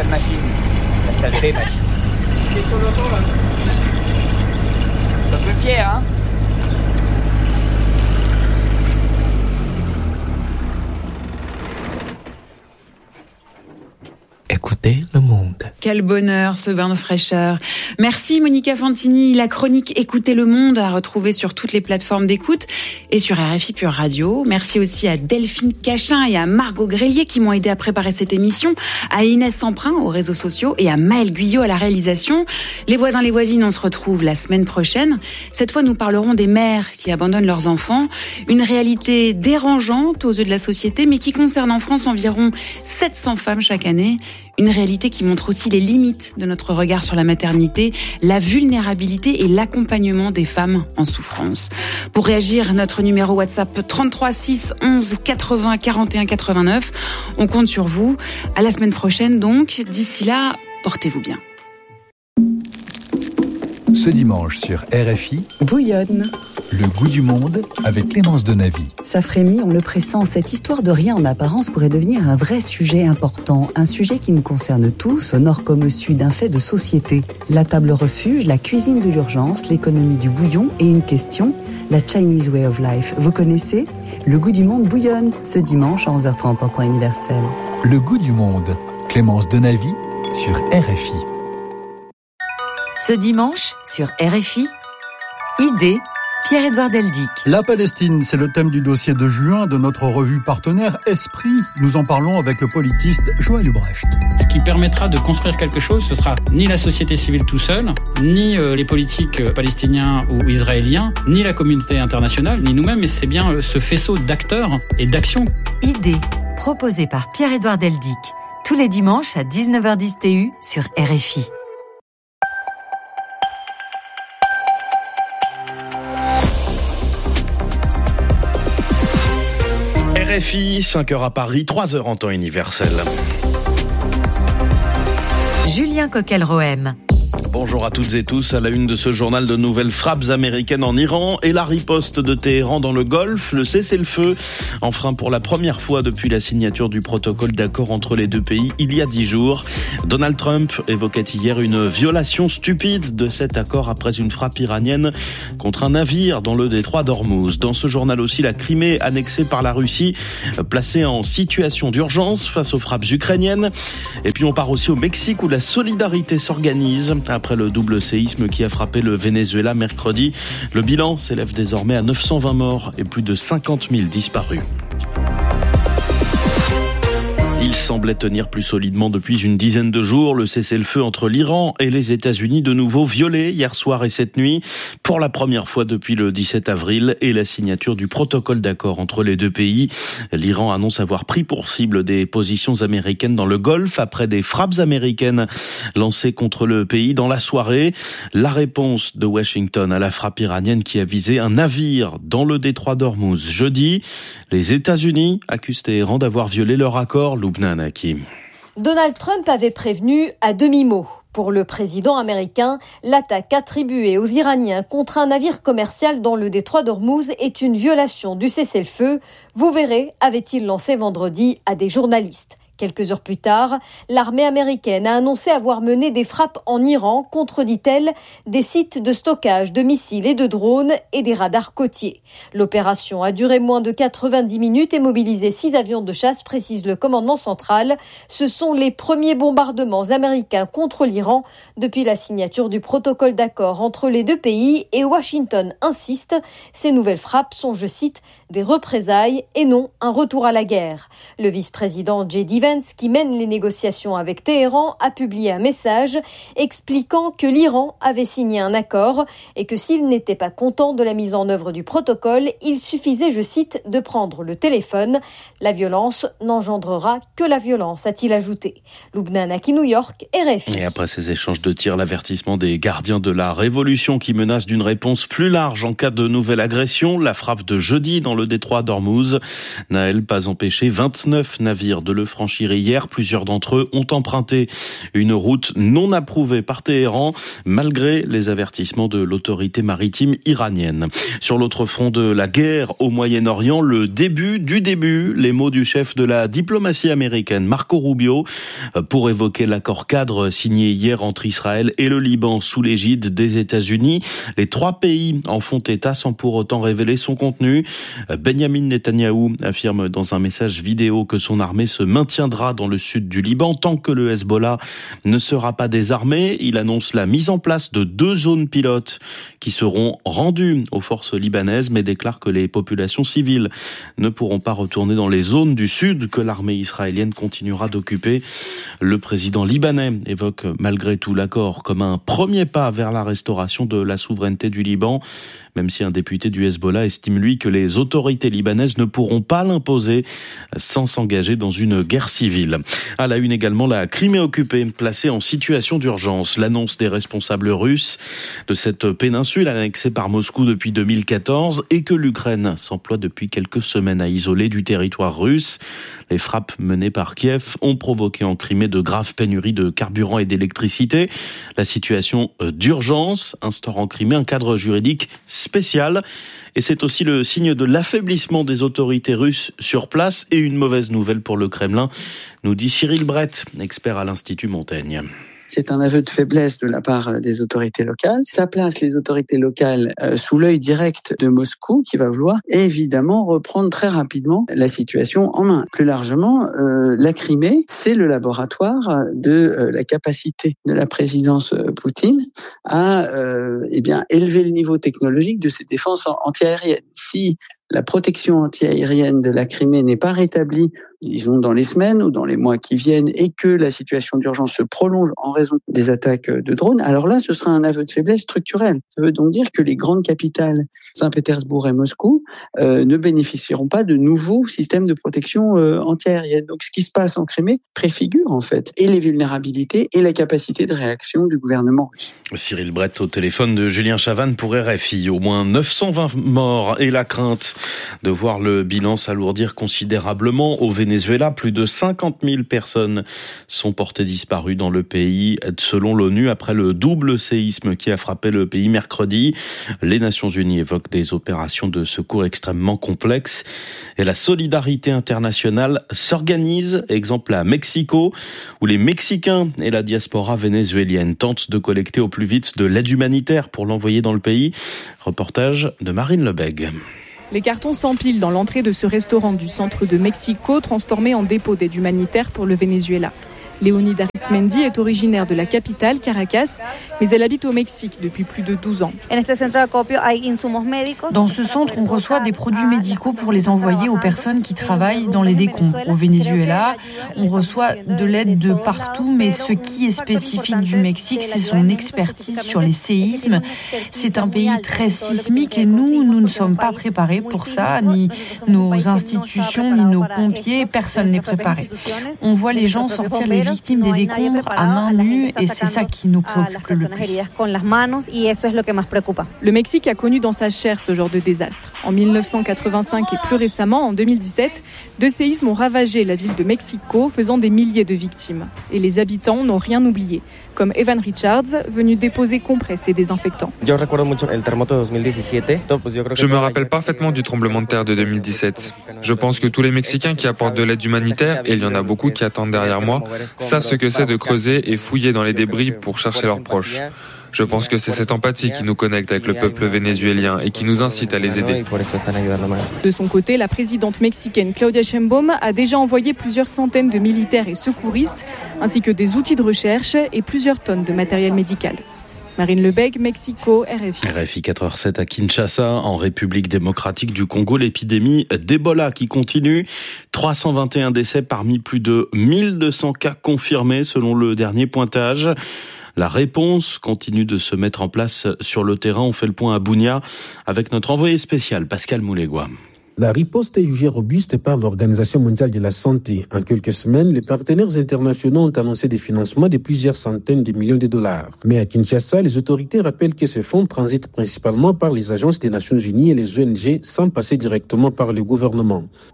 sale machine. La saleté machine. Qu'est-ce qu'on entend là ? Un peu fier, hein. Écoutez le monde. Quel bonheur, ce bain de fraîcheur. Merci Monica Fantini. La chronique Écoutez le monde à retrouver sur toutes les plateformes d'écoute et sur RFI Pure Radio. Merci aussi à Delphine Cachin et à Margot Grélier qui m'ont aidé à préparer cette émission, à Inès Samprin aux réseaux sociaux et à Maëlle Guyot à la réalisation. Les voisins, les voisines, on se retrouve la semaine prochaine. Cette fois, nous parlerons des mères qui abandonnent leurs enfants. Une réalité dérangeante aux yeux de la société, mais qui concerne en France environ 700 femmes chaque année. Une réalité qui montre aussi les limites de notre regard sur la maternité, la vulnérabilité et l'accompagnement des femmes en souffrance. Pour réagir, notre numéro WhatsApp 33 6 11 80 41 89. On compte sur vous. À la semaine prochaine donc. D'ici là, portez-vous bien. Ce dimanche sur RFI, Bouillonne. Le goût du monde avec Clémence Donavy. Ça frémit, on le pressent. Cette histoire de rien en apparence pourrait devenir un vrai sujet important. Un sujet qui nous concerne tous, au nord comme au sud, un fait de société. La table refuge, la cuisine de l'urgence, l'économie du bouillon et une question, la Chinese way of life. Vous connaissez ? Le goût du monde bouillonne, ce dimanche à 11h30 en temps universel. Le goût du monde, Clémence Donavy sur RFI. Ce dimanche, sur RFI, idée, Pierre-Édouard Deldic. La Palestine, c'est le thème du dossier de juin de notre revue partenaire Esprit. Nous en parlons avec le politiste Joël Ubrecht. Ce qui permettra de construire quelque chose, ce sera ni la société civile tout seul, ni les politiques palestiniens ou israéliens, ni la communauté internationale, ni nous-mêmes, mais c'est bien ce faisceau d'acteurs et d'actions. Idée, proposée par Pierre-Édouard Deldic, tous les dimanches à 19h10 TU sur RFI. RFI, 5h à Paris, 3h en temps universel. Julien Coquel-Rohem. Bonjour à toutes et tous. À la une de ce journal, de nouvelles frappes américaines en Iran et la riposte de Téhéran dans le Golfe. Le cessez-le-feu, enfreint pour la première fois depuis la signature du protocole d'accord entre les deux pays il y a 10 jours. Donald Trump évoquait hier une violation stupide de cet accord après une frappe iranienne contre un navire dans le détroit d'Ormuz. Dans ce journal aussi, la Crimée annexée par la Russie, placée en situation d'urgence face aux frappes ukrainiennes. Et puis on part aussi au Mexique où la solidarité s'organise. Après le double séisme qui a frappé le Venezuela mercredi, le bilan s'élève désormais à 920 morts et plus de 50 000 disparus. Il semblait tenir plus solidement depuis une dizaine de jours. Le cessez-le-feu entre l'Iran et les États-Unis, de nouveau violé hier soir et cette nuit, pour la première fois depuis le 17 avril et la signature du protocole d'accord entre les deux pays. L'Iran annonce avoir pris pour cible des positions américaines dans le Golfe après des frappes américaines lancées contre le pays dans la soirée. La réponse de Washington à la frappe iranienne qui a visé un navire dans le détroit d'Ormuz jeudi. Les États-Unis accusent Téhéran d'avoir violé leur accord. Donald Trump avait prévenu à demi-mot. Pour le président américain, l'attaque attribuée aux Iraniens contre un navire commercial dans le détroit d'Ormuz est une violation du cessez-le-feu. Vous verrez, avait-il lancé vendredi à des journalistes. Quelques heures plus tard, l'armée américaine a annoncé avoir mené des frappes en Iran contre, dit-elle, des sites de stockage de missiles et de drones et des radars côtiers. L'opération a duré moins de 90 minutes et mobilisé 6 avions de chasse, précise le commandement central. Ce sont les premiers bombardements américains contre l'Iran depuis la signature du protocole d'accord entre les deux pays et Washington insiste. Ces nouvelles frappes sont, je cite, des représailles et non un retour à la guerre. Le vice-président J.D. Vance, qui mène les négociations avec Téhéran, a publié un message expliquant que l'Iran avait signé un accord et que s'il n'était pas content de la mise en œuvre du protocole, il suffisait, je cite, de prendre le téléphone. La violence n'engendrera que la violence, a-t-il ajouté. Loubna Naki, New York, RFI. Et après ces échanges de tirs, l'avertissement des gardiens de la Révolution qui menacent d'une réponse plus large en cas de nouvelle agression. La frappe de jeudi dans le détroit d'Ormuz n'a, elle, pas empêché 29 navires de le franchir déchirés hier. Plusieurs d'entre eux ont emprunté une route non approuvée par Téhéran, malgré les avertissements de l'autorité maritime iranienne. Sur l'autre front de la guerre au Moyen-Orient, le début du début, les mots du chef de la diplomatie américaine, Marco Rubio, pour évoquer l'accord cadre signé hier entre Israël et le Liban sous l'égide des États-Unis. Les 3 pays en font état sans pour autant révéler son contenu. Benjamin Netanyahou affirme dans un message vidéo que son armée se maintiendra dans le sud du Liban tant que le Hezbollah ne sera pas désarmé. Il annonce la mise en place de 2 zones pilotes qui seront rendues aux forces libanaises, mais déclare que les populations civiles ne pourront pas retourner dans les zones du sud que l'armée israélienne continuera d'occuper. Le président libanais évoque malgré tout l'accord comme un premier pas vers la restauration de la souveraineté du Liban, même si un député du Hezbollah estime lui que les autorités libanaises ne pourront pas l'imposer sans s'engager dans une guerre civile. À la une également, la Crimée occupée, placée en situation d'urgence. L'annonce des responsables russes de cette péninsule annexée par Moscou depuis 2014 et que l'Ukraine s'emploie depuis quelques semaines à isoler du territoire russe. Les frappes menées par Kiev ont provoqué en Crimée de graves pénuries de carburant et d'électricité. La situation d'urgence instaure en Crimée un cadre juridique spécial. Et c'est aussi le signe de l'affaiblissement des autorités russes sur place et une mauvaise nouvelle pour le Kremlin, nous dit Cyril Brett, expert à l'Institut Montaigne. C'est un aveu de faiblesse de la part des autorités locales. Ça place les autorités locales sous l'œil direct de Moscou, qui va vouloir évidemment reprendre très rapidement la situation en main. Plus largement, la Crimée, c'est le laboratoire de la capacité de la présidence Poutine à élever le niveau technologique de ses défenses antiaériennes. Si la protection antiaérienne de la Crimée n'est pas rétablie, disons dans les semaines ou dans les mois qui viennent, et que la situation d'urgence se prolonge en raison des attaques de drones, alors là, ce sera un aveu de faiblesse structurel. Ça veut donc dire que les grandes capitales, Saint-Pétersbourg et Moscou, ne bénéficieront pas de nouveaux systèmes de protection antiaérienne. Donc ce qui se passe en Crimée préfigure en fait et les vulnérabilités et la capacité de réaction du gouvernement russe. Cyril Brett au téléphone de Julien Chavannes pour RFI. Au moins 920 morts et la crainte de voir le bilan s'alourdir considérablement au Venezuela. Plus de 50 000 personnes sont portées disparues dans le pays, selon l'ONU, après le double séisme qui a frappé le pays mercredi. Les Nations Unies évoquent des opérations de secours extrêmement complexes et la solidarité internationale s'organise. Exemple à Mexico, où les Mexicains et la diaspora vénézuélienne tentent de collecter au plus vite de l'aide humanitaire pour l'envoyer dans le pays. Reportage de Marine Lebègue. Les cartons s'empilent dans l'entrée de ce restaurant du centre de Mexico, transformé en dépôt d'aide humanitaire pour le Venezuela. Léonide Arismendi est originaire de la capitale, Caracas, mais elle habite au Mexique depuis plus de 12 ans. Dans ce centre, on reçoit des produits médicaux pour les envoyer aux personnes qui travaillent dans les décombres. Au Venezuela, on reçoit de l'aide de partout, mais ce qui est spécifique du Mexique, c'est son expertise sur les séismes. C'est un pays très sismique et nous ne sommes pas préparés pour ça, ni nos institutions, ni nos pompiers, personne n'est préparé. On voit les gens sortir les victimes des décombres à main nue et c'est ça qui nous préoccupe le plus. Le Mexique a connu dans sa chair ce genre de désastre. En 1985 et plus récemment, en 2017, 2 séismes ont ravagé la ville de Mexico, faisant des milliers de victimes. Et les habitants n'ont rien oublié, comme Evan Richards, venu déposer compresses et désinfectants. Je me rappelle parfaitement du tremblement de terre de 2017. Je pense que tous les Mexicains qui apportent de l'aide humanitaire, et il y en a beaucoup qui attendent derrière moi, savent ce que c'est de creuser et fouiller dans les débris pour chercher leurs proches. Je pense que c'est cette empathie qui nous connecte avec le peuple vénézuélien et qui nous incite à les aider. De son côté, la présidente mexicaine Claudia Sheinbaum a déjà envoyé plusieurs centaines de militaires et secouristes, ainsi que des outils de recherche et plusieurs tonnes de matériel médical. Marine Lebègue, Mexico, RFI. RFI 4h07 à Kinshasa, en République démocratique du Congo, l'épidémie d'Ebola qui continue. 321 décès parmi plus de 1200 cas confirmés selon le dernier pointage. La réponse continue de se mettre en place sur le terrain. On fait le point à Bunia avec notre envoyé spécial Pascal Moulegua. La riposte est jugée robuste par l'Organisation mondiale de la santé. En quelques semaines, les partenaires internationaux ont annoncé des financements de plusieurs centaines de millions de dollars. Mais à Kinshasa, les autorités rappellent que ces fonds transitent principalement par les agences des Nations Unies et les ONG sans passer directement par le gouvernement.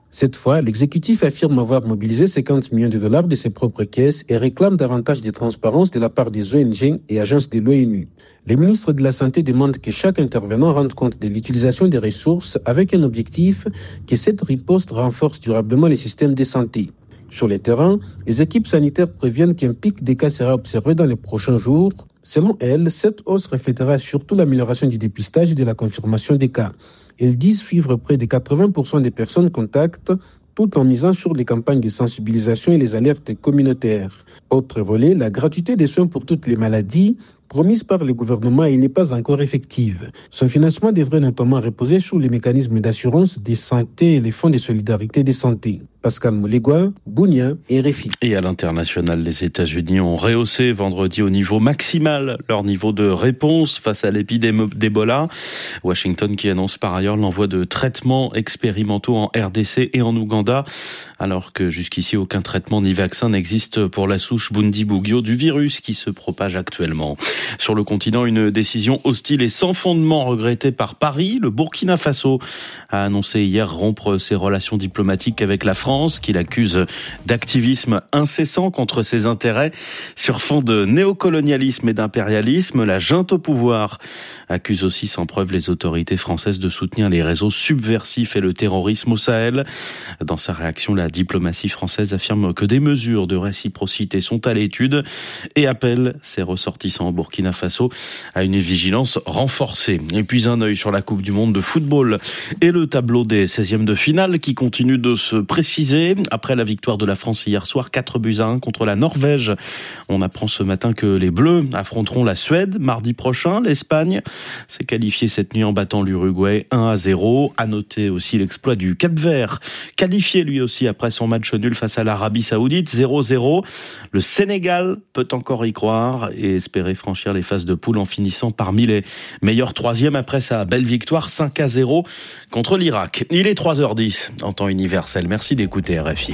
Cette fois, l'exécutif affirme avoir mobilisé 50 millions de dollars de ses propres caisses et réclame davantage de transparence de la part des ONG et agences de l'ONU. Le ministre de la Santé demande que chaque intervenant rende compte de l'utilisation des ressources avec un objectif que cette riposte renforce durablement les systèmes de santé. Sur le terrain, les équipes sanitaires préviennent qu'un pic des cas sera observé dans les prochains jours. Selon elles, cette hausse reflètera surtout l'amélioration du dépistage et de la confirmation des cas. Elles disent suivre près de 80% des personnes contacts, tout en misant sur les campagnes de sensibilisation et les alertes communautaires. Autre volet, la gratuité des soins pour toutes les maladies, promise par le gouvernement et n'est pas encore effective. Son financement devrait notamment reposer sur les mécanismes d'assurance des santé et les fonds de solidarité des santé. Pascal Moulegua, Bounia et RFI. Et à l'international, les États-Unis ont rehaussé vendredi au niveau maximal leur niveau de réponse face à l'épidémie d'Ebola. Washington qui annonce par ailleurs l'envoi de traitements expérimentaux en RDC et en Ouganda, alors que jusqu'ici aucun traitement ni vaccin n'existe pour la souche Bundibugyo du virus qui se propage actuellement. Sur le continent, une décision hostile et sans fondement regrettée par Paris. Le Burkina Faso a annoncé hier rompre ses relations diplomatiques avec la France, qu'il accuse d'activisme incessant contre ses intérêts sur fond de néocolonialisme et d'impérialisme. La junte au pouvoir accuse aussi sans preuve les autorités françaises de soutenir les réseaux subversifs et le terrorisme au Sahel. Dans sa réaction, la diplomatie française affirme que des mesures de réciprocité sont à l'étude et appelle ses ressortissants au Burkina Faso à une vigilance renforcée. Et puis un œil sur la Coupe du Monde de football et le tableau des 16e de finale qui continue de se préciser. Après la victoire de la France hier soir, 4-1 contre la Norvège. On apprend ce matin que les Bleus affronteront la Suède mardi prochain. L'Espagne s'est qualifiée cette nuit en battant l'Uruguay 1-0. À noter aussi l'exploit du Cap-Vert, qualifié lui aussi après son match nul face à l'Arabie Saoudite, 0-0. Le Sénégal peut encore y croire et espérer franchir les phases de poule en finissant parmi les meilleurs troisièmes après sa belle victoire 5-0 contre l'Irak. Il est 3h10 en temps universel. Merci d'écouter RFI.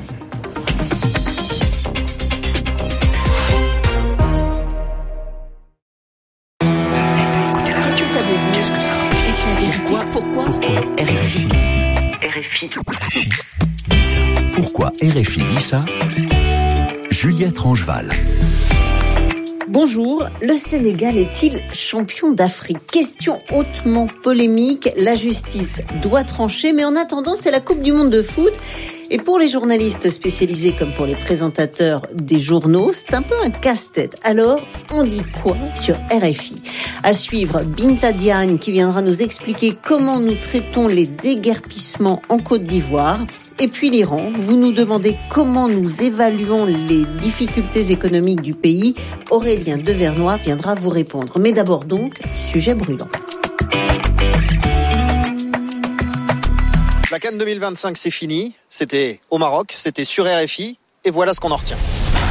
Qu'est-ce que ça veut dire? Est-ce la vérité? Pourquoi RFI? Pourquoi RFI dit ça? Juliette Rangeval. Bonjour, le Sénégal est-il champion d'Afrique? Question hautement polémique, la justice doit trancher, mais en attendant, c'est la Coupe du Monde de foot. Et pour les journalistes spécialisés comme pour les présentateurs des journaux, c'est un peu un casse-tête. Alors, on dit quoi sur RFI? À suivre, Binta Diagne qui viendra nous expliquer comment nous traitons les déguerpissements en Côte d'Ivoire. Et puis l'Iran, vous nous demandez comment nous évaluons les difficultés économiques du pays. Aurélien Devernois viendra vous répondre. Mais d'abord donc, sujet brûlant. La CAN 2025, c'est fini. C'était au Maroc, c'était sur RFI. Et voilà ce qu'on en retient.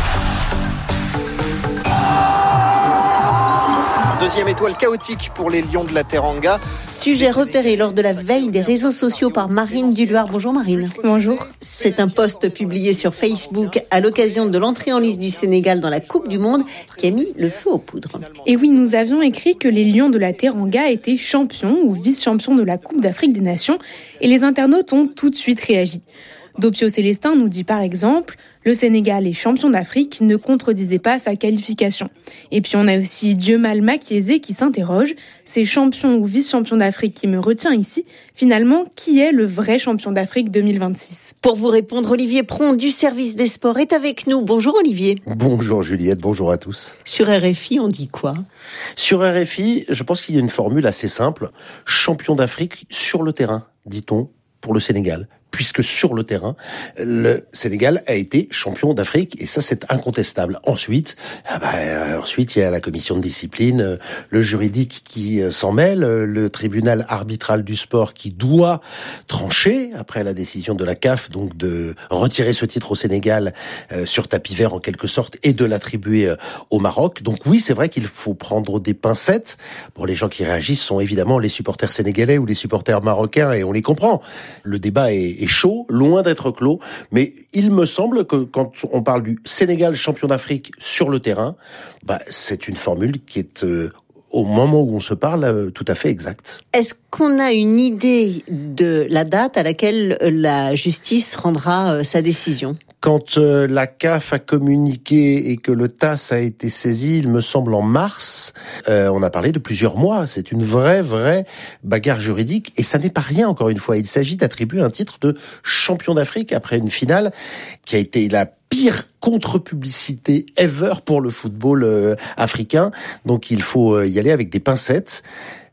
Deuxième étoile chaotique pour les Lions de la Teranga. Sujet repéré lors de la veille des réseaux sociaux par Marine Duluard. Bonjour Marine. Bonjour. C'est un post publié sur Facebook à l'occasion de l'entrée en lice du Sénégal dans la Coupe du Monde qui a mis le feu aux poudres. Et oui, nous avions écrit que les Lions de la Teranga étaient champions ou vice-champions de la Coupe d'Afrique des Nations et les internautes ont tout de suite réagi. Dopio Célestin nous dit par exemple « Le Sénégal est champion d'Afrique » ne contredisait pas sa qualification. Et puis on a aussi Diemal Makiézé qui s'interroge « C'est champion ou vice-champion d'Afrique qui me retient ici. Finalement, qui est le vrai champion d'Afrique 2026 ?» Pour vous répondre, Olivier Pron du service des sports est avec nous. Bonjour Olivier. Bonjour Juliette, bonjour à tous. Sur RFI, on dit quoi? Sur RFI, je pense qu'il y a une formule assez simple. Champion d'Afrique sur le terrain, dit-on, pour le Sénégal. Puisque sur le terrain, le Sénégal a été champion d'Afrique et ça c'est incontestable. Ensuite, il y a la commission de discipline, le juridique qui s'en mêle, le tribunal arbitral du sport qui doit trancher après la décision de la CAF donc de retirer ce titre au Sénégal sur tapis vert en quelque sorte et de l'attribuer au Maroc. Donc oui, c'est vrai qu'il faut prendre des pincettes. Pour les gens qui réagissent sont évidemment les supporters sénégalais ou les supporters marocains et on les comprend. Le débat est chaud, loin d'être clos, mais il me semble que quand on parle du Sénégal champion d'Afrique sur le terrain, c'est une formule qui est au moment où on se parle, tout à fait exact. Est-ce qu'on a une idée de la date à laquelle la justice rendra sa décision ? Quand la CAF a communiqué et que le TASS a été saisi, il me semble en mars, on a parlé de plusieurs mois. C'est une vraie bagarre juridique et ça n'est pas rien, encore une fois. Il s'agit d'attribuer un titre de champion d'Afrique après une finale qui a été la pire contre-publicité ever pour le football africain. Donc il faut y aller avec des pincettes.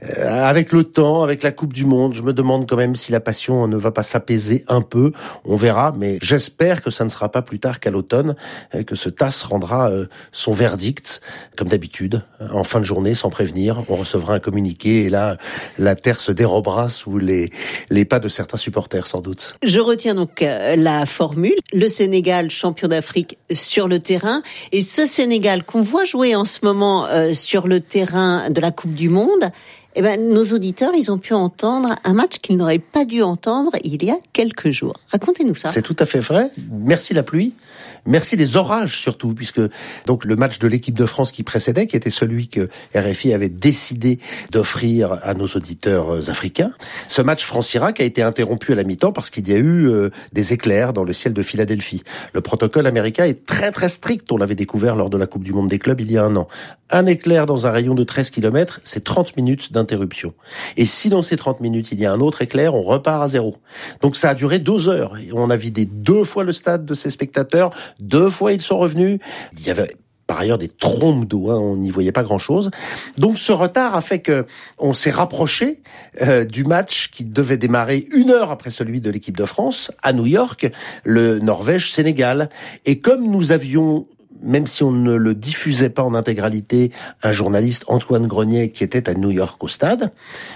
Avec le temps, avec la Coupe du Monde, je me demande quand même si la passion ne va pas s'apaiser un peu. On verra, mais j'espère que ça ne sera pas plus tard qu'à l'automne, que ce TASS rendra son verdict, comme d'habitude, en fin de journée, sans prévenir. On recevra un communiqué et là, la terre se dérobera sous les pas de certains supporters, sans doute. Je retiens donc la formule. Le Sénégal, champion d'Afrique sur le terrain. Et ce Sénégal qu'on voit jouer en ce moment sur le terrain de la Coupe du Monde, nos auditeurs, ils ont pu entendre un match qu'ils n'auraient pas dû entendre il y a quelques jours. Racontez-nous ça. C'est tout à fait vrai. Merci la pluie. Merci les orages surtout, puisque donc le match de l'équipe de France qui précédait, qui était celui que RFI avait décidé d'offrir à nos auditeurs africains. Ce match France-Irak a été interrompu à la mi-temps parce qu'il y a eu des éclairs dans le ciel de Philadelphie. Le protocole américain est très strict. On l'avait découvert lors de la Coupe du Monde des clubs il y a un an. Un éclair dans un rayon de 13 km, c'est 30 minutes d'interruption. Et si dans ces 30 minutes, il y a un autre éclair, on repart à zéro. Donc ça a duré 2 heures. Et on a vidé 2 fois le stade de ses spectateurs. 2 fois, ils sont revenus. Il y avait par ailleurs des trombes d'eau, on n'y voyait pas grand-chose. Donc ce retard a fait que on s'est rapproché du match qui devait démarrer 1 heure après celui de l'équipe de France, à New York, le Norvège-Sénégal. Et comme nous avions, même si on ne le diffusait pas en intégralité, un journaliste, Antoine Grenier, qui était à New York au stade,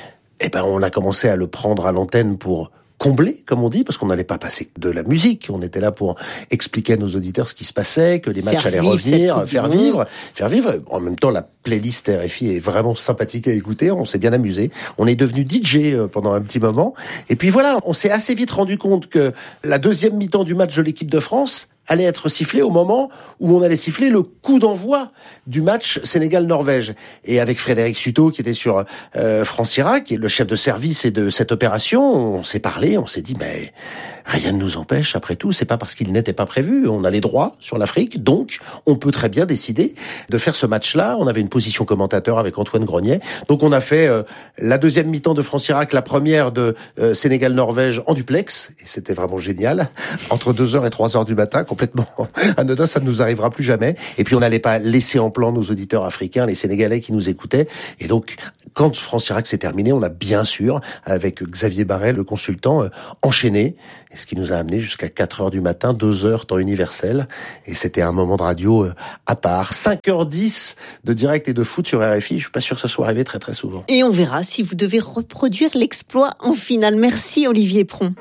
on a commencé à le prendre à l'antenne pour combler, comme on dit, parce qu'on n'allait pas passer de la musique. On était là pour expliquer à nos auditeurs ce qui se passait, que les matchs allaient revenir, faire vivre. En même temps, la playlist RFI est vraiment sympathique à écouter. On s'est bien amusé. On est devenu DJ pendant un petit moment. Et puis voilà, on s'est assez vite rendu compte que la deuxième mi-temps du match de l'équipe de France allait être sifflé au moment où on allait siffler le coup d'envoi du match Sénégal-Norvège. Et avec Frédéric Suto, qui était sur France-Irak, qui est le chef de service et de cette opération, on s'est parlé, on s'est dit, mais rien ne nous empêche, après tout, c'est pas parce qu'il n'était pas prévu. On a les droits sur l'Afrique, donc on peut très bien décider de faire ce match-là. On avait une position commentateur avec Antoine Grenier. Donc on a fait la deuxième mi-temps de France-Irak, la première de Sénégal-Norvège en duplex. Et c'était vraiment génial. Entre 2h et 3h du matin, complètement anodin, ça ne nous arrivera plus jamais. Et puis on n'allait pas laisser en plan nos auditeurs africains, les Sénégalais qui nous écoutaient. Et donc, quand France-Irak s'est terminé, on a bien sûr, avec Xavier Barret, le consultant, enchaîné. Et ce qui nous a amené jusqu'à 4h du matin, 2h temps universel. Et c'était un moment de radio à part. 5h10 de direct et de foot sur RFI. Je suis pas sûr que ça soit arrivé très souvent. Et on verra si vous devez reproduire l'exploit en finale. Merci Olivier Pron.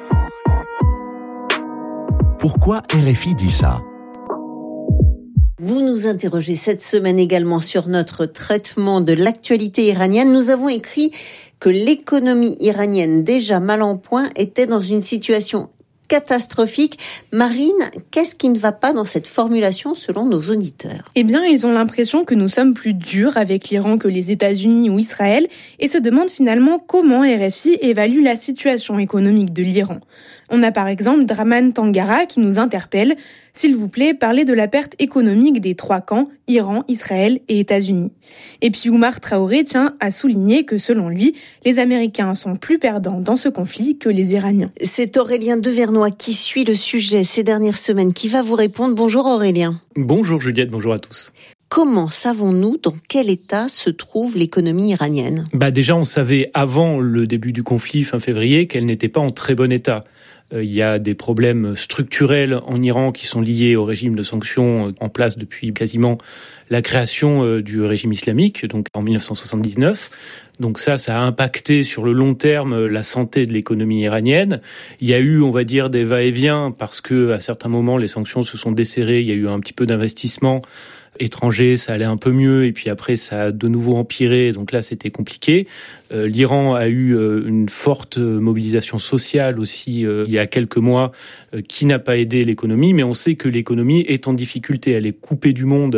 Pourquoi RFI dit ça ? Vous nous interrogez cette semaine également sur notre traitement de l'actualité iranienne. Nous avons écrit que l'économie iranienne, déjà mal en point, était dans une situation catastrophique. Marine, qu'est-ce qui ne va pas dans cette formulation selon nos auditeurs ? Ils ont l'impression que nous sommes plus durs avec l'Iran que les États-Unis ou Israël et se demandent finalement comment RFI évalue la situation économique de l'Iran. On a par exemple Draman Tangara qui nous interpelle. S'il vous plaît, parlez de la perte économique des 3 camps, Iran, Israël et États-Unis. Et puis Oumar Traoré tient à souligner que selon lui, les Américains sont plus perdants dans ce conflit que les Iraniens. C'est Aurélien Devernois qui suit le sujet ces dernières semaines qui va vous répondre. Bonjour Aurélien. Bonjour Juliette, bonjour à tous. Comment savons-nous dans quel état se trouve l'économie iranienne ? Déjà, on savait avant le début du conflit fin février qu'elle n'était pas en très bon état. Il y a des problèmes structurels en Iran qui sont liés au régime de sanctions en place depuis quasiment la création du régime islamique, donc en 1979. Donc ça a impacté sur le long terme la santé de l'économie iranienne. Il y a eu, on va dire, des va-et-vient parce que à certains moments les sanctions se sont desserrées. Il y a eu un petit peu d'investissement étranger, ça allait un peu mieux, et puis après ça a de nouveau empiré, donc là c'était compliqué. L'Iran a eu une forte mobilisation sociale aussi il y a quelques mois qui n'a pas aidé l'économie, mais on sait que l'économie est en difficulté, elle est coupée du monde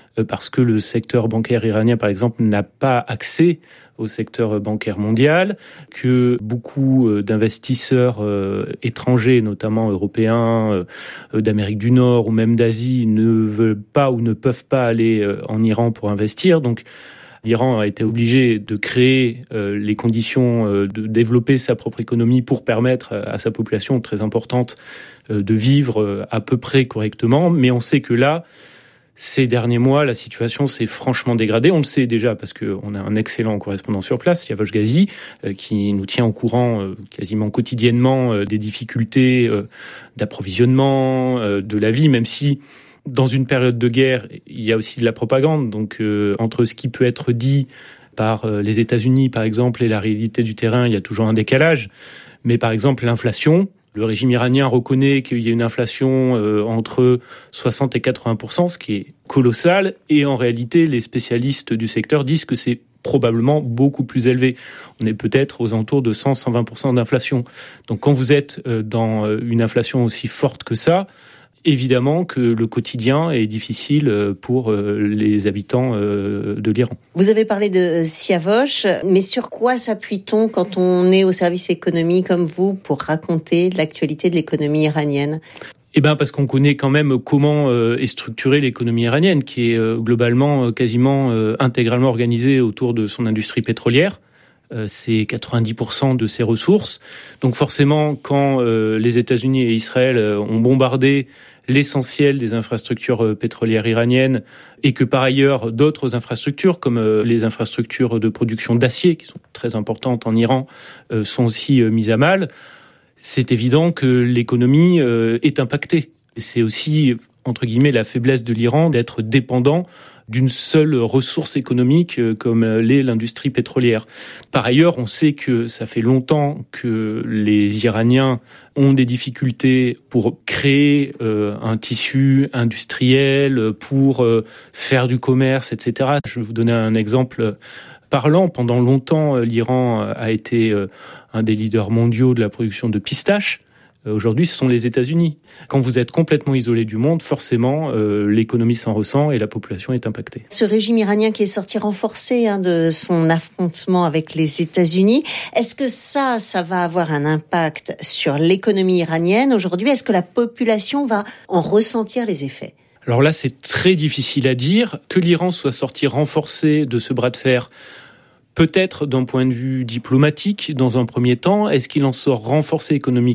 parce que le secteur bancaire iranien, par exemple, n'a pas accès au secteur bancaire mondial, que beaucoup d'investisseurs étrangers, notamment européens, d'Amérique du Nord ou même d'Asie, ne veulent pas ou ne peuvent pas aller en Iran pour investir. Donc, l'Iran a été obligé de créer les conditions de développer sa propre économie pour permettre à sa population très importante de vivre à peu près correctement. Mais on sait que là, ces derniers mois, la situation s'est franchement dégradée. On le sait déjà parce qu'on a un excellent correspondant sur place, Yavosh Ghazi, qui nous tient au courant quasiment quotidiennement des difficultés d'approvisionnement, de la vie, même si dans une période de guerre, il y a aussi de la propagande. Donc entre ce qui peut être dit par les États-Unis, par exemple, et la réalité du terrain, il y a toujours un décalage. Mais par exemple, l'inflation, le régime iranien reconnaît qu'il y a une inflation entre 60 et 80%, ce qui est colossal. Et en réalité, les spécialistes du secteur disent que c'est probablement beaucoup plus élevé. On est peut-être aux alentours de 100-120% d'inflation. Donc quand vous êtes dans une inflation aussi forte que ça, évidemment que le quotidien est difficile pour les habitants de l'Iran. Vous avez parlé de Siavosh, mais sur quoi s'appuie-t-on quand on est au service économie comme vous pour raconter l'actualité de l'économie iranienne ? Parce qu'on connaît quand même comment est structurée l'économie iranienne, qui est globalement quasiment intégralement organisée autour de son industrie pétrolière. C'est 90% de ses ressources. Donc forcément, quand les États-Unis et Israël ont bombardé l'essentiel des infrastructures pétrolières iraniennes et que par ailleurs d'autres infrastructures comme les infrastructures de production d'acier, qui sont très importantes en Iran, sont aussi mises à mal, c'est évident que l'économie est impactée. Et c'est aussi, entre guillemets, la faiblesse de l'Iran d'être dépendant d'une seule ressource économique comme l'est l'industrie pétrolière. Par ailleurs, on sait que ça fait longtemps que les Iraniens ont des difficultés pour créer un tissu industriel, pour faire du commerce, etc. Je vais vous donner un exemple parlant. Pendant longtemps, l'Iran a été un des leaders mondiaux de la production de pistaches. Aujourd'hui, ce sont les États-Unis. Quand vous êtes complètement isolé du monde, forcément, l'économie s'en ressent et la population est impactée. Ce régime iranien qui est sorti renforcé de son affrontement avec les États-Unis, est-ce que ça va avoir un impact sur l'économie iranienne aujourd'hui ? Est-ce que la population va en ressentir les effets ? Alors là, c'est très difficile à dire. Que l'Iran soit sorti renforcé de ce bras de fer, peut-être d'un point de vue diplomatique, dans un premier temps. Est-ce qu'il en sort renforcé économiquement ?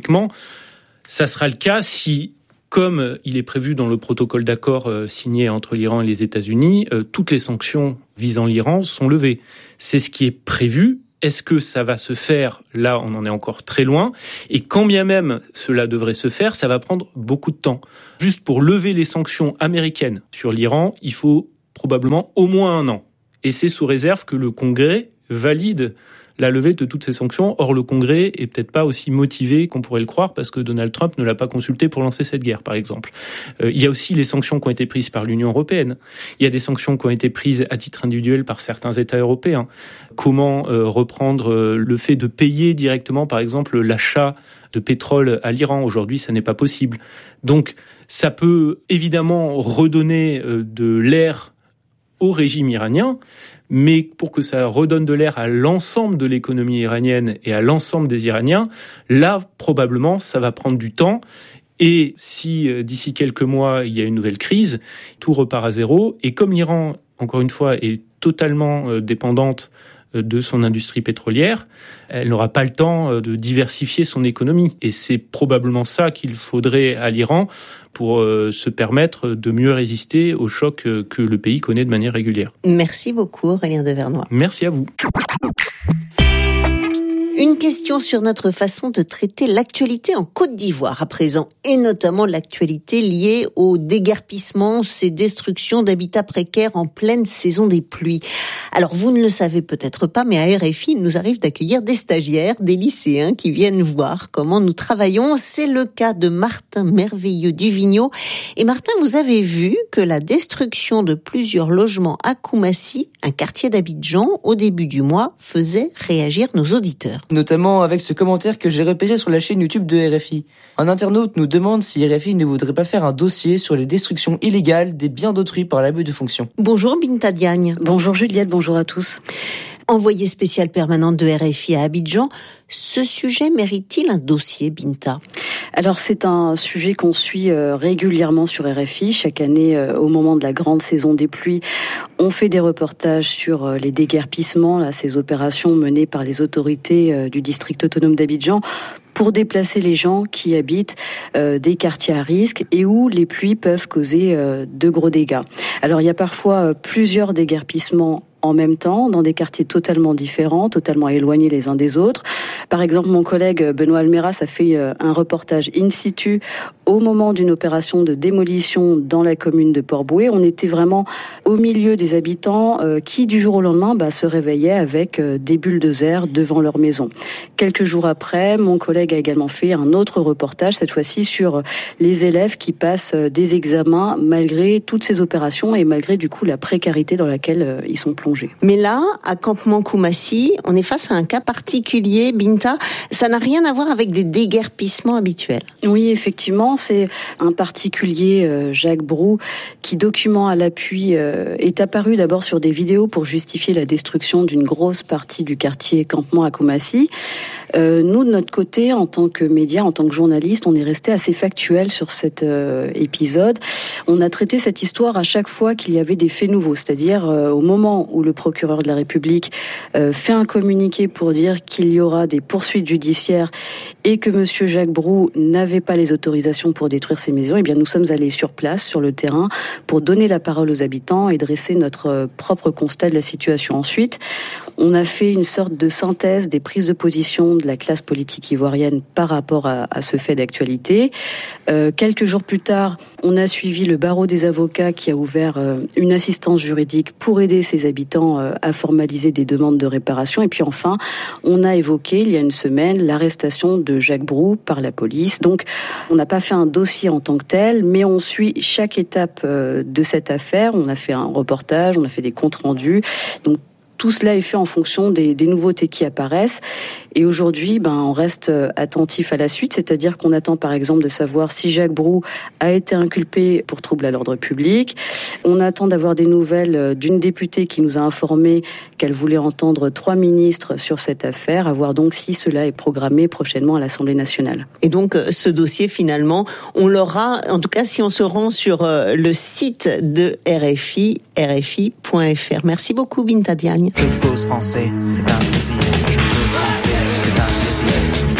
Ça sera le cas si, comme il est prévu dans le protocole d'accord signé entre l'Iran et les États-Unis, toutes les sanctions visant l'Iran sont levées. C'est ce qui est prévu. Est-ce que ça va se faire ? Là, on en est encore très loin. Et quand bien même cela devrait se faire, ça va prendre beaucoup de temps. Juste pour lever les sanctions américaines sur l'Iran, il faut probablement au moins 1 an. Et c'est sous réserve que le Congrès valide la levée de toutes ces sanctions. Or, le Congrès est peut-être pas aussi motivé qu'on pourrait le croire parce que Donald Trump ne l'a pas consulté pour lancer cette guerre, par exemple. Il y a aussi les sanctions qui ont été prises par l'Union européenne. Il y a des sanctions qui ont été prises à titre individuel par certains États européens. Comment reprendre le fait de payer directement, par exemple, l'achat de pétrole à l'Iran ? Aujourd'hui, ça n'est pas possible. Donc, ça peut évidemment redonner de l'air au régime iranien, mais pour que ça redonne de l'air à l'ensemble de l'économie iranienne et à l'ensemble des Iraniens, là, probablement, ça va prendre du temps. Et si d'ici quelques mois, il y a une nouvelle crise, tout repart à zéro. Et comme l'Iran, encore une fois, est totalement dépendante de son industrie pétrolière, elle n'aura pas le temps de diversifier son économie. Et c'est probablement ça qu'il faudrait à l'Iran pour se permettre de mieux résister aux chocs que le pays connaît de manière régulière. Merci beaucoup Aurélien Devernois. Merci à vous. Une question sur notre façon de traiter l'actualité en Côte d'Ivoire à présent, et notamment l'actualité liée au déguerpissement, ces destructions d'habitats précaires en pleine saison des pluies. Alors vous ne le savez peut-être pas, mais à RFI, il nous arrive d'accueillir des stagiaires, des lycéens qui viennent voir comment nous travaillons. C'est le cas de Martin Merveilleux du Vigneault. Et Martin, vous avez vu que la destruction de plusieurs logements à Koumassi, un quartier d'Abidjan, au début du mois, faisait réagir nos auditeurs. notamment avec ce commentaire que j'ai repéré sur la chaîne YouTube de RFI. Un internaute nous demande si RFI ne voudrait pas faire un dossier sur les destructions illégales des biens d'autrui par l'abus de fonction. Bonjour Binta Diagne. Bonjour Juliette, bonjour à tous. Envoyée spéciale permanente de RFI à Abidjan, ce sujet mérite-t-il un dossier, Binta ? Alors c'est un sujet qu'on suit régulièrement sur RFI. Chaque année, au moment de la grande saison des pluies, on fait des reportages sur les déguerpissements, ces opérations menées par les autorités du district autonome d'Abidjan pour déplacer les gens qui habitent des quartiers à risque et où les pluies peuvent causer de gros dégâts. Alors il y a parfois plusieurs déguerpissements en même temps, dans des quartiers totalement différents, totalement éloignés les uns des autres. Par exemple, mon collègue Benoît Almeras a fait un reportage in situ au moment d'une opération de démolition dans la commune de Port-Bouët. On était vraiment au milieu des habitants qui, du jour au lendemain, se réveillaient avec des bulldozers devant leur maison. Quelques jours après, mon collègue a également fait un autre reportage, cette fois-ci sur les élèves qui passent des examens malgré toutes ces opérations et malgré du coup la précarité dans laquelle ils sont plongés. Mais là, à Campement Koumassi, on est face à un cas particulier, Binta. Ça n'a rien à voir avec des déguerpissements habituels. Oui, effectivement, c'est un particulier, Jacques Brou, qui, document à l'appui, est apparu d'abord sur des vidéos pour justifier la destruction d'une grosse partie du quartier Campement à Koumassi. Nous, de notre côté, en tant que médias, en tant que journalistes, on est resté assez factuel sur cet épisode. On a traité cette histoire à chaque fois qu'il y avait des faits nouveaux, c'est-à-dire au moment où le procureur de la République fait un communiqué pour dire qu'il y aura des poursuites judiciaires et que monsieur Jacques Brou n'avait pas les autorisations pour détruire ces maisons, eh bien nous sommes allés sur place, sur le terrain, pour donner la parole aux habitants et dresser notre propre constat de la situation. Ensuite, on a fait une sorte de synthèse des prises de position de la classe politique ivoirienne par rapport à ce fait d'actualité. Quelques jours plus tard, on a suivi le barreau des avocats qui a ouvert une assistance juridique pour aider ses habitants à formaliser des demandes de réparation. Et puis enfin, on a évoqué il y a une semaine l'arrestation de Jacques Brou par la police. Donc, on n'a pas fait un dossier en tant que tel, mais on suit chaque étape de cette affaire. On a fait un reportage, on a fait des comptes rendus. Donc, tout cela est fait en fonction des nouveautés qui apparaissent. Et aujourd'hui, on reste attentif à la suite, c'est-à-dire qu'on attend par exemple de savoir si Jacques Brou a été inculpé pour trouble à l'ordre public. On attend d'avoir des nouvelles d'une députée qui nous a informé qu'elle voulait entendre 3 ministres sur cette affaire, à voir donc si cela est programmé prochainement à l'Assemblée nationale. Et donc ce dossier finalement, on l'aura, en tout cas si on se rend sur le site de RFI, rfi.fr. Merci beaucoup Binta Diagne. Je pose français, c'est un plaisir. Je pose français, c'est un plaisir.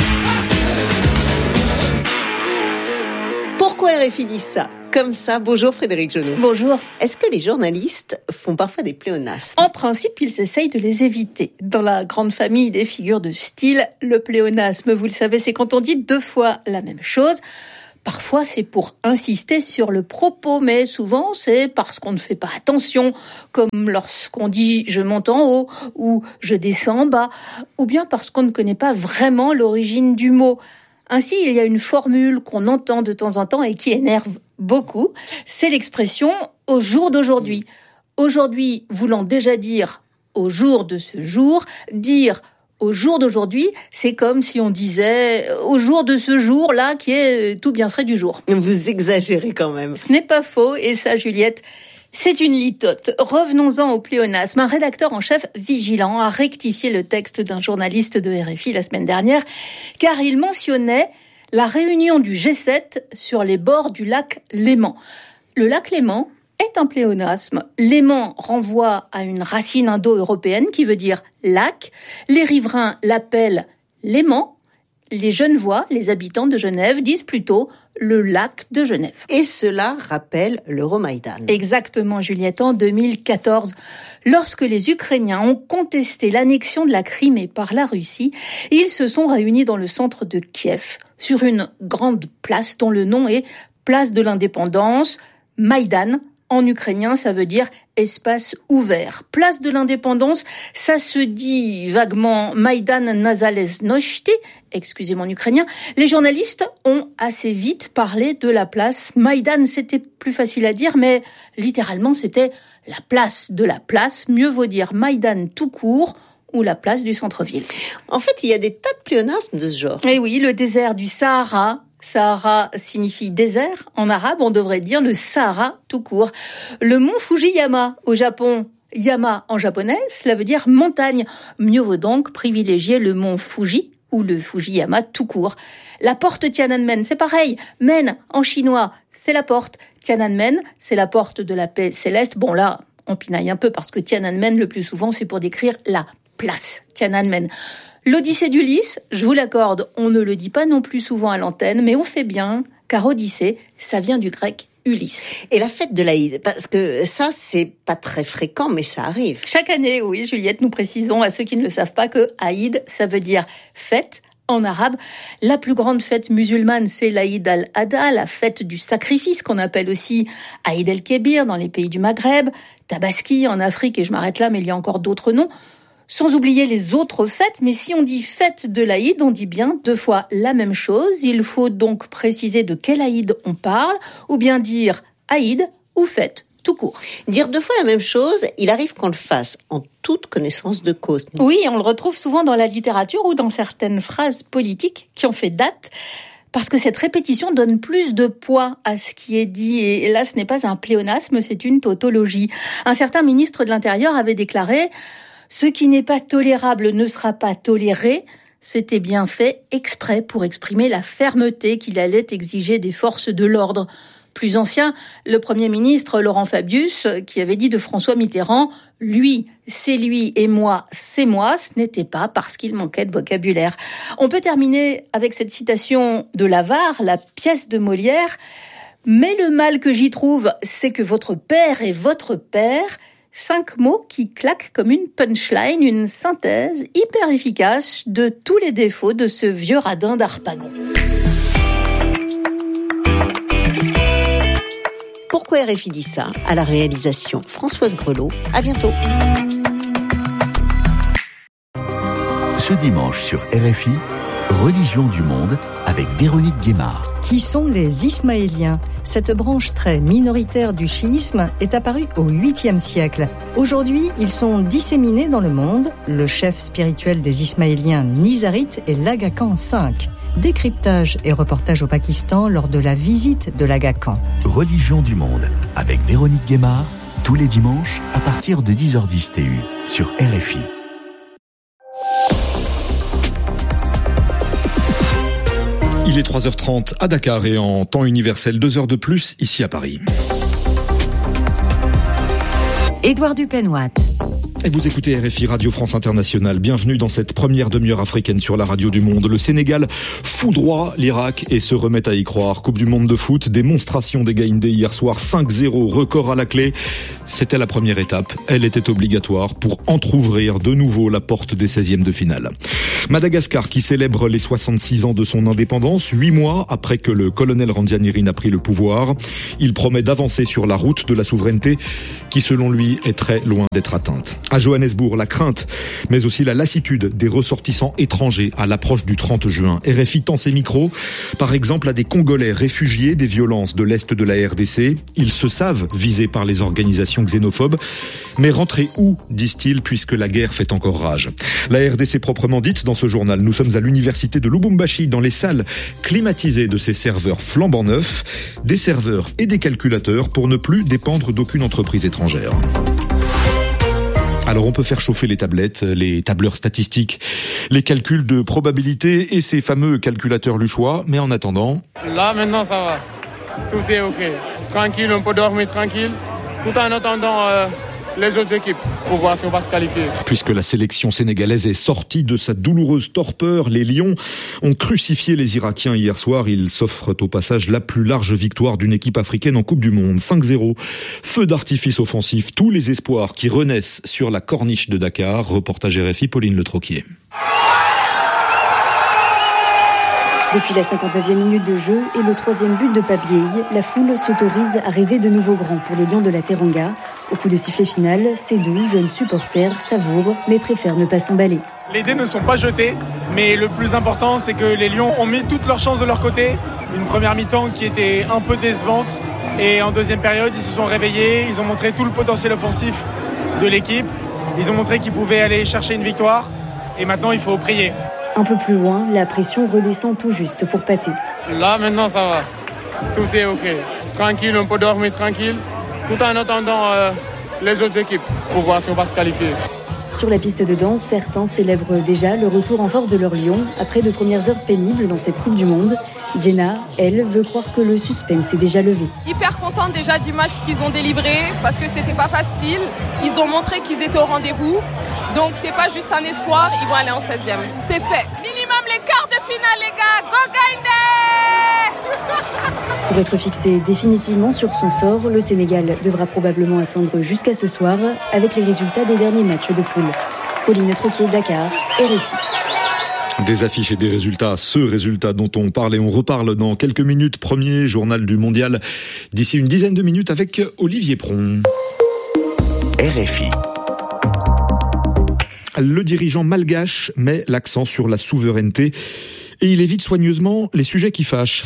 Pourquoi RFI dit ça ? Comme ça, bonjour Frédéric Jonot. Bonjour. Est-ce que les journalistes font parfois des pléonasmes ? En principe, ils essayent de les éviter. Dans la grande famille des figures de style, le pléonasme, vous le savez, c'est quand on dit 2 fois la même chose. Parfois, c'est pour insister sur le propos, mais souvent, c'est parce qu'on ne fait pas attention, comme lorsqu'on dit « je monte en haut » ou « je descends en bas », ou bien parce qu'on ne connaît pas vraiment l'origine du mot. Ainsi, il y a une formule qu'on entend de temps en temps et qui énerve beaucoup, c'est l'expression « au jour d'aujourd'hui ». Aujourd'hui voulant déjà dire « au jour de ce jour », dire « au jour d'aujourd'hui », c'est comme si on disait « au jour de ce jour-là qui est tout bien frais du jour ». Vous exagérez quand même. Ce n'est pas faux, et ça, Juliette, c'est une litote. Revenons-en au pléonasme. Un rédacteur en chef vigilant a rectifié le texte d'un journaliste de RFI la semaine dernière, car il mentionnait la réunion du G7 sur les bords du lac Léman. Le lac Léman est un pléonasme. Léman renvoie à une racine indo-européenne qui veut dire lac. Les riverains l'appellent Léman. Les Genevois, les habitants de Genève, disent plutôt le lac de Genève. Et cela rappelle l'Euromaïdan. Exactement, Juliette, en 2014. Lorsque les Ukrainiens ont contesté l'annexion de la Crimée par la Russie, ils se sont réunis dans le centre de Kiev, sur une grande place dont le nom est Place de l'Indépendance, Maïdan. En ukrainien, ça veut dire espace ouvert. Place de l'Indépendance, ça se dit vaguement Maïdan Nazalezhnosti, excusez mon ukrainien. Les journalistes ont assez vite parlé de la place. Maïdan, c'était plus facile à dire, mais littéralement, c'était la place de la place. Mieux vaut dire Maïdan tout court ou la place du centre-ville. En fait, il y a des tas de pléonasmes de ce genre. Et oui, le désert du Sahara. Sahara signifie désert. En arabe, on devrait dire le Sahara tout court. Le mont Fujiyama au Japon. Yama en japonais, cela veut dire montagne. Mieux vaut donc privilégier le mont Fuji ou le Fujiyama tout court. La porte Tiananmen, c'est pareil. Men en chinois, c'est la porte. Tiananmen, c'est la porte de la paix céleste. Bon là, on pinaille un peu parce que Tiananmen, le plus souvent, c'est pour décrire la place. Tiananmen. L'Odyssée d'Ulysse, je vous l'accorde, on ne le dit pas non plus souvent à l'antenne, mais on fait bien, car Odyssée, ça vient du grec Ulysse. Et la fête de l'Aïd, parce que ça, c'est pas très fréquent, mais ça arrive. Chaque année, oui, Juliette, nous précisons à ceux qui ne le savent pas que Aïd, ça veut dire fête en arabe. La plus grande fête musulmane, c'est l'Aïd al-Adha, la fête du sacrifice, qu'on appelle aussi Aïd el-Kébir dans les pays du Maghreb, Tabaski en Afrique, et je m'arrête là, mais il y a encore d'autres noms. Sans oublier les autres fêtes, mais si on dit fête de l'Aïd, on dit bien 2 fois la même chose. Il faut donc préciser de quel Aïd on parle, ou bien dire Aïd ou fête, tout court. Dire 2 fois la même chose, il arrive qu'on le fasse en toute connaissance de cause. Oui, on le retrouve souvent dans la littérature ou dans certaines phrases politiques qui ont fait date, parce que cette répétition donne plus de poids à ce qui est dit. Et là, ce n'est pas un pléonasme, c'est une tautologie. Un certain ministre de l'Intérieur avait déclaré « Ce qui n'est pas tolérable ne sera pas toléré ». C'était bien fait exprès pour exprimer la fermeté qu'il allait exiger des forces de l'ordre. Plus ancien, le Premier ministre Laurent Fabius, qui avait dit de François Mitterrand « Lui, c'est lui et moi, c'est moi », ce n'était pas parce qu'il manquait de vocabulaire. On peut terminer avec cette citation de l'Avare, la pièce de Molière. « Mais le mal que j'y trouve, c'est que votre père est votre père ». 5 mots qui claquent comme une punchline, une synthèse hyper efficace de tous les défauts de ce vieux radin d'Harpagon. Pourquoi RFI dit ça ? À la réalisation Françoise Grelot. À bientôt. Ce dimanche sur RFI, Religion du monde avec Véronique Guémard. Qui sont les Ismaéliens ? Cette branche très minoritaire du chiisme est apparue au 8e siècle. Aujourd'hui, ils sont disséminés dans le monde. Le chef spirituel des Ismaéliens nizarites est l'Aga Khan V. Décryptage et reportage au Pakistan lors de la visite de l'Aga Khan. Religion du monde avec Véronique Guémard, tous les dimanches à partir de 10h10 TU sur RFI. Il est 3h30 à Dakar et en temps universel 2 heures de plus ici à Paris. Édouard Dupenoit. Et vous écoutez RFI Radio France Internationale. Bienvenue dans cette première demi-heure africaine sur la radio du monde. Le Sénégal foudroie l'Irak et se remet à y croire. Coupe du monde de foot, démonstration des Gaïndés hier soir, 5-0, record à la clé. C'était la première étape. Elle était obligatoire pour entrouvrir de nouveau la porte des 16e de finale. Madagascar qui célèbre les 66 ans de son indépendance, 8 mois après que le colonel Randjanirine a pris le pouvoir. Il promet d'avancer sur la route de la souveraineté qui, selon lui, est très loin d'être atteinte. À Johannesburg, la crainte, mais aussi la lassitude des ressortissants étrangers à l'approche du 30 juin. RFI tend ses micros, par exemple à des Congolais réfugiés des violences de l'Est de la RDC. Ils se savent visés par les organisations xénophobes. Mais rentrer où, disent-ils, puisque la guerre fait encore rage. La RDC proprement dite, dans ce journal, nous sommes à l'université de Lubumbashi, dans les salles climatisées de ces serveurs flambant neufs, des serveurs et des calculateurs pour ne plus dépendre d'aucune entreprise étrangère. Alors on peut faire chauffer les tablettes, les tableurs statistiques, les calculs de probabilité et ces fameux calculateurs luchois, mais en attendant... Là maintenant ça va, tout est ok, tranquille, on peut dormir tranquille, tout en attendant les autres équipes pour voir si on va se qualifier. Puisque la sélection sénégalaise est sortie de sa douloureuse torpeur, les Lions ont crucifié les Irakiens hier soir. Ils s'offrent au passage la plus large victoire d'une équipe africaine en Coupe du Monde. 5-0, feu d'artifice offensif, tous les espoirs qui renaissent sur la corniche de Dakar. Reportage RFI, Pauline Le Troquier. Depuis la 59e minute de jeu et le 3e but de Pape Gueye, la foule s'autorise à rêver de nouveau grand pour les Lions de la Teranga. Au coup de sifflet final, Sédou, jeune supporter, savoure, mais préfère ne pas s'emballer. Les dés ne sont pas jetés, mais le plus important, c'est que les Lions ont mis toutes leurs chances de leur côté. Une première mi-temps qui était un peu décevante. Et en deuxième période, ils se sont réveillés, ils ont montré tout le potentiel offensif de l'équipe. Ils ont montré qu'ils pouvaient aller chercher une victoire et maintenant il faut prier. Un peu plus loin, la pression redescend tout juste pour Pathé. Là maintenant ça va, tout est ok. Tranquille, on peut dormir tranquille, tout en attendant les autres équipes pour voir si on va se qualifier. Sur la piste de danse, certains célèbrent déjà le retour en force de leur lion après de premières heures pénibles dans cette Coupe du Monde. Diana, elle, veut croire que le suspense est déjà levé. Hyper contente déjà du match qu'ils ont délivré parce que c'était pas facile. Ils ont montré qu'ils étaient au rendez-vous. Donc c'est pas juste un espoir, ils vont aller en 16e. C'est fait. Minimum les quarts de finale les gars. Go Gaïndé! Pour être fixé définitivement sur son sort, le Sénégal devra probablement attendre jusqu'à ce soir avec les résultats des derniers matchs de poule. Pauline Troquier, Dakar, RFI. Des affiches et des résultats, ce résultat dont on parle et on reparle dans quelques minutes. Premier journal du mondial d'ici une dizaine de minutes avec Olivier Pron. RFI. Le dirigeant malgache met l'accent sur la souveraineté et il évite soigneusement les sujets qui fâchent.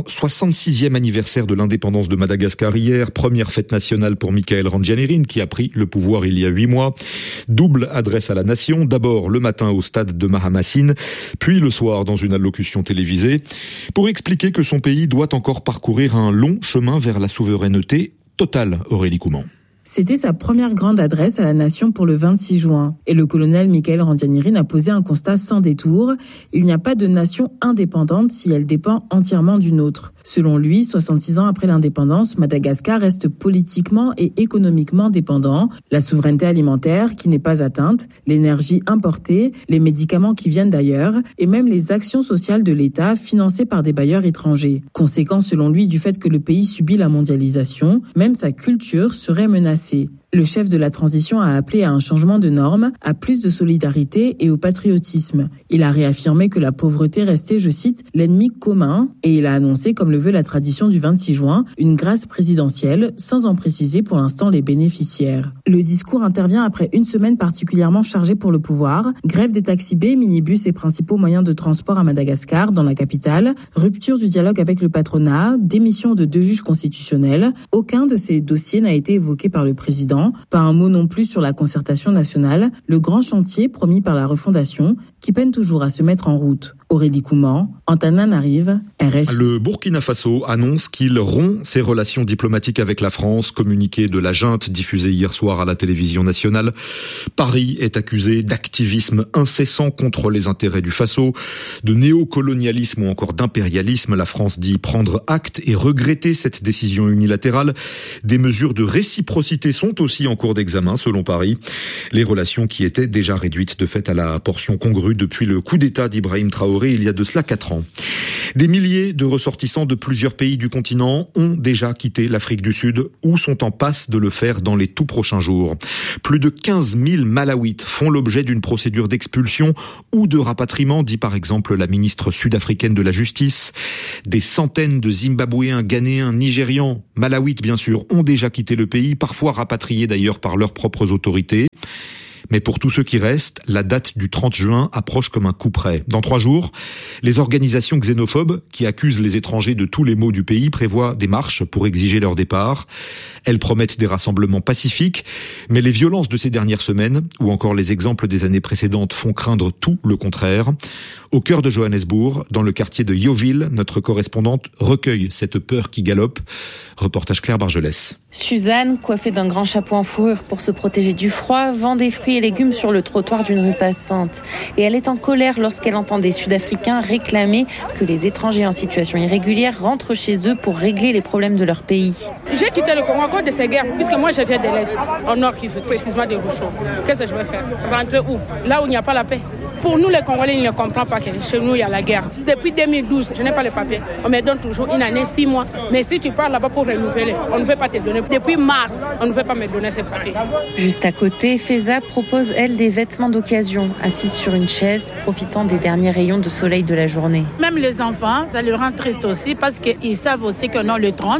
66e anniversaire de l'indépendance de Madagascar hier, première fête nationale pour Michael Randrianirina qui a pris le pouvoir il y a 8 mois. Double adresse à la nation, d'abord le matin au stade de Mahamassine, puis le soir dans une allocution télévisée, pour expliquer que son pays doit encore parcourir un long chemin vers la souveraineté totale. Aurélie Couman. C'était sa première grande adresse à la nation pour le 26 juin. Et le colonel Michael Randrianirina a posé un constat sans détour. Il n'y a pas de nation indépendante si elle dépend entièrement d'une autre. Selon lui, 66 ans après l'indépendance, Madagascar reste politiquement et économiquement dépendant. La souveraineté alimentaire qui n'est pas atteinte, l'énergie importée, les médicaments qui viennent d'ailleurs et même les actions sociales de l'État financées par des bailleurs étrangers. Conséquence selon lui du fait que le pays subit la mondialisation, même sa culture serait menacée. Le chef de la transition a appelé à un changement de normes, à plus de solidarité et au patriotisme. Il a réaffirmé que la pauvreté restait, je cite, l'ennemi commun et il a annoncé, comme le veut la tradition du 26 juin, une grâce présidentielle sans en préciser pour l'instant les bénéficiaires. Le discours intervient après une semaine particulièrement chargée pour le pouvoir. Grève des taxis B, minibus et principaux moyens de transport à Madagascar, dans la capitale, rupture du dialogue avec le patronat, démission de 2 juges constitutionnels. Aucun de ces dossiers n'a été évoqué par le président. Pas un mot non plus sur la concertation nationale, le grand chantier promis par la refondation, qui peine toujours à se mettre en route. Aurélie Couman, Antananarive, RFI. Le Burkina Faso annonce qu'il rompt ses relations diplomatiques avec la France, communiqué de la junte diffusé hier soir à la télévision nationale. Paris est accusé d'activisme incessant contre les intérêts du Faso, de néocolonialisme ou encore d'impérialisme. La France dit prendre acte et regretter cette décision unilatérale. Des mesures de réciprocité sont aussi en cours d'examen selon Paris. Les relations qui étaient déjà réduites de fait à la portion congrue depuis le coup d'État d'Ibrahim Traoré il y a de cela 4 ans. Des milliers de ressortissants de plusieurs pays du continent ont déjà quitté l'Afrique du Sud ou sont en passe de le faire dans les tout prochains jours. Plus de 15 000 Malawites font l'objet d'une procédure d'expulsion ou de rapatriement, dit par exemple la ministre sud-africaine de la Justice. Des centaines de Zimbabwéens, Ghanéens, Nigérians, Malawites bien sûr, ont déjà quitté le pays, parfois rapatriés d'ailleurs par leurs propres autorités. Mais pour tous ceux qui restent, la date du 30 juin approche comme un coup près. Dans 3 jours, les organisations xénophobes qui accusent les étrangers de tous les maux du pays prévoient des marches pour exiger leur départ. Elles promettent des rassemblements pacifiques, mais les violences de ces dernières semaines, ou encore les exemples des années précédentes, font craindre tout le contraire. Au cœur de Johannesburg, dans le quartier de Yeoville, notre correspondante recueille cette peur qui galope. Reportage Claire Bargelès. Suzanne, coiffée d'un grand chapeau en fourrure pour se protéger du froid, vend des fruits et légumes sur le trottoir d'une rue passante. Et elle est en colère lorsqu'elle entend des Sud-Africains réclamer que les étrangers en situation irrégulière rentrent chez eux pour régler les problèmes de leur pays. J'ai quitté le Congo à cause de ces guerres, puisque moi je viens de l'Est, au nord qui fait précisément des Rochaux. Qu'est-ce que je vais faire? Rentrer où? Là où il n'y a pas la paix. Pour nous les Congolais, ils ne comprennent pas que chez nous il y a la guerre. Depuis 2012, je n'ai pas les papiers. On me donne toujours une année, 6 mois. Mais si tu pars là-bas pour renouveler, on ne veut pas te donner. Depuis mars, on ne veut pas me donner ces papiers. Juste à côté, Feza propose, elle, des vêtements d'occasion, assise sur une chaise, profitant des derniers rayons de soleil de la journée. Même les enfants, ça les rend tristes aussi parce qu'ils savent aussi que non, le 30,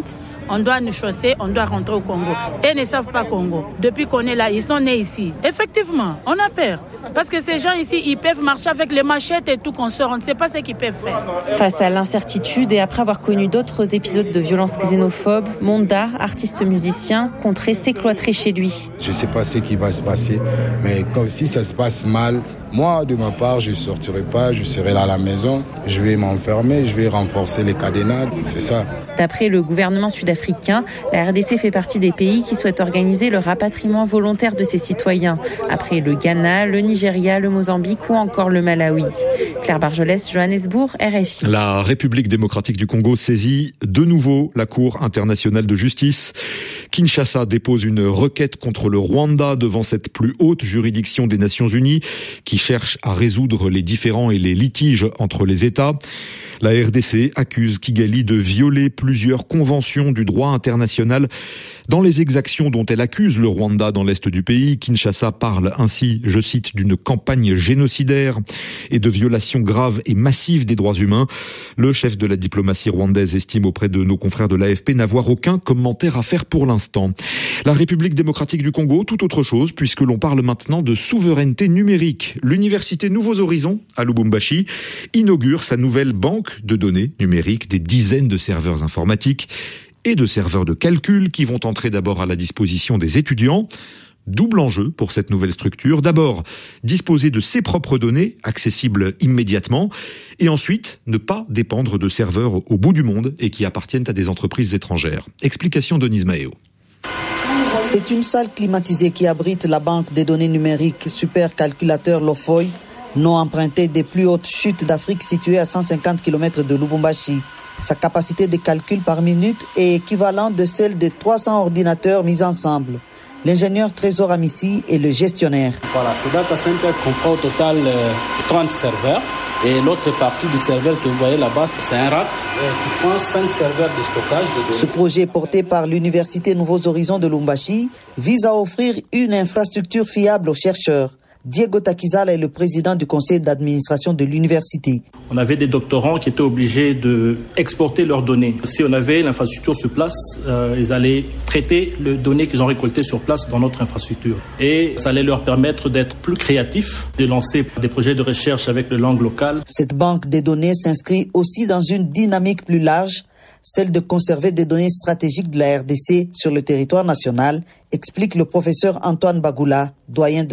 on doit nous chausser, on doit rentrer au Congo. Et ils ne savent pas Congo. Depuis qu'on est là, ils sont nés ici. Effectivement, on a peur. Parce que ces gens ici, ils peuvent marcher avec les machettes et tout qu'on sort. On ne sait pas ce qu'ils peuvent faire. Face à l'incertitude et après avoir connu d'autres épisodes de violences xénophobes, Monda, artiste musicien, compte rester cloîtré chez lui. Je ne sais pas ce qui va se passer, mais comme si ça se passe mal, moi, de ma part, je ne sortirai pas, je serai là à la maison, je vais m'enfermer, je vais renforcer les cadenas, c'est ça. D'après le gouvernement sud-africain, la RDC fait partie des pays qui souhaitent organiser le rapatriement volontaire de ses citoyens, après le Ghana, le Nigeria, le Mozambique ou encore le Malawi. Claire Barjolès, Johannesburg, RFI. La République démocratique du Congo saisit de nouveau la Cour internationale de justice. Kinshasa dépose une requête contre le Rwanda devant cette plus haute juridiction des Nations Unies qui cherche à résoudre les différends et les litiges entre les États. La RDC accuse Kigali de violer plusieurs conventions du droit international dans les exactions dont elle accuse le Rwanda dans l'est du pays. Kinshasa parle ainsi, je cite, d'une campagne génocidaire et de violations graves et massives des droits humains. Le chef de la diplomatie rwandaise estime auprès de nos confrères de l'AFP n'avoir aucun commentaire à faire pour l'instant. La République démocratique du Congo, tout autre chose, puisque l'on parle maintenant de souveraineté numérique. L'université Nouveaux Horizons, à Lubumbashi, inaugure sa nouvelle banque de données numériques, des dizaines de serveurs informatiques et de serveurs de calcul qui vont entrer d'abord à la disposition des étudiants. Double enjeu pour cette nouvelle structure. D'abord, disposer de ses propres données, accessibles immédiatement, et ensuite, ne pas dépendre de serveurs au bout du monde et qui appartiennent à des entreprises étrangères. Explication de Denise Maheo. C'est une salle climatisée qui abrite la banque des données numériques Supercalculateur Lofoy, nom emprunté des plus hautes chutes d'Afrique situées à 150 km de Lubumbashi. Sa capacité de calcul par minute est équivalente de celle de 300 ordinateurs mis ensemble. L'ingénieur Trésor Amissi est le gestionnaire. Voilà, ce data center comprend au total 30 serveurs. Et l'autre partie du serveur que vous voyez là-bas, c'est un rack qui prend 5 serveurs de stockage de données. Ce projet porté par l'Université Nouveaux Horizons de Lubumbashi vise à offrir une infrastructure fiable aux chercheurs. Diego Takizala est le président du conseil d'administration de l'université. On avait des doctorants qui étaient obligés d'exporter leurs données. Si on avait l'infrastructure sur place, ils allaient traiter les données qu'ils ont récoltées sur place dans notre infrastructure. Et ça allait leur permettre d'être plus créatifs, de lancer des projets de recherche avec les langues locales. Cette banque des données s'inscrit aussi dans une dynamique plus large, celle de conserver des données stratégiques de la RDC sur le territoire national, explique le professeur Antoine Bagoula, doyen de